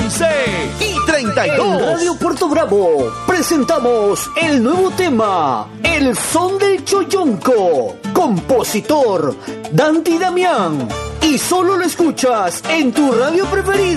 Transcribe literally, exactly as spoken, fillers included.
once y treinta y dos. En Radio Puerto Bravo presentamos el nuevo tema, El Son del Choyonco. Compositor, Dandy Damián. Y solo lo escuchas en tu radio preferida.